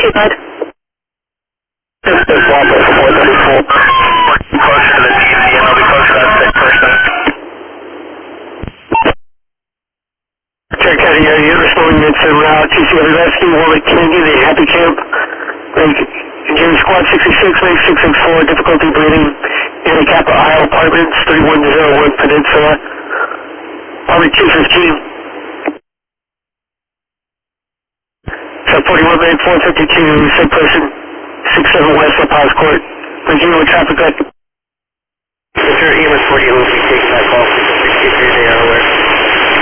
occupied? There's one place 434. Closer to the team, I'll be closer to that sick person. Cherry County area, you're responding to route TCW Rescue, Warwick, Kennedy, the Happy Camp. June Squad 66, Lake 664, difficulty breathing, handicap Isle Apartments, 3101 Peninsula. Army 215. So 41 man 452, sick person, 67 West La Paz Court. Regular traffic good. Mr. EMS 40 will be taking that call. 63 day